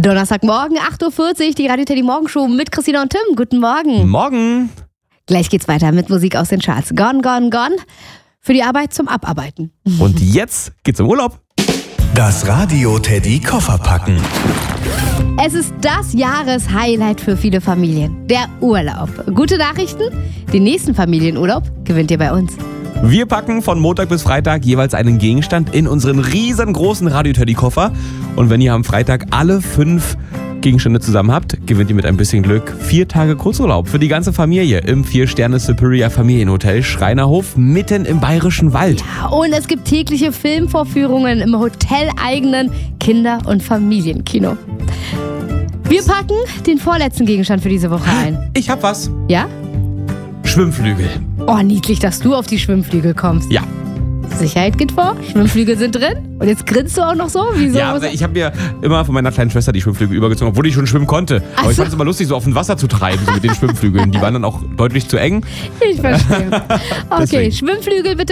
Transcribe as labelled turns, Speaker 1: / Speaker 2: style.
Speaker 1: Donnerstagmorgen, 8.40 Uhr, die Radio Teddy Morgenshow mit Christina und Tim. Guten Morgen.
Speaker 2: Morgen.
Speaker 1: Gleich geht's weiter mit Musik aus den Charts. Gone, gone, gone. Für die Arbeit zum Abarbeiten.
Speaker 2: Und jetzt geht's im Urlaub.
Speaker 3: Das Radio Teddy Koffer packen.
Speaker 1: Es ist das Jahreshighlight für viele Familien. Der Urlaub. Gute Nachrichten? Den nächsten Familienurlaub gewinnt ihr bei uns.
Speaker 2: Wir packen von Montag bis Freitag jeweils einen Gegenstand in unseren riesengroßen Radio Teddy Koffer. Und wenn ihr am Freitag alle 5 Gegenstände zusammen habt, gewinnt ihr mit ein bisschen Glück 4 Tage Kurzurlaub für die ganze Familie im 4-Sterne Superior Familienhotel Schreinerhof mitten im Bayerischen Wald.
Speaker 1: Ja, und es gibt tägliche Filmvorführungen im hoteleigenen Kinder- und Familienkino. Wir packen den vorletzten Gegenstand für diese Woche ein.
Speaker 2: Ich hab was.
Speaker 1: Ja?
Speaker 2: Schwimmflügel.
Speaker 1: Oh, niedlich, dass du auf die Schwimmflügel kommst.
Speaker 2: Ja.
Speaker 1: Sicherheit geht vor, Schwimmflügel sind drin. Und jetzt grinst du auch noch so? Wieso?
Speaker 2: Ja, aber ich habe mir immer von meiner kleinen Schwester die Schwimmflügel übergezogen, obwohl ich schon schwimmen konnte. Aber ich fand es immer lustig, so auf dem Wasser zu treiben, so mit den Schwimmflügeln. Die waren dann auch deutlich zu eng.
Speaker 1: Ich verstehe. Okay,
Speaker 2: Deswegen.
Speaker 1: Schwimmflügel bitte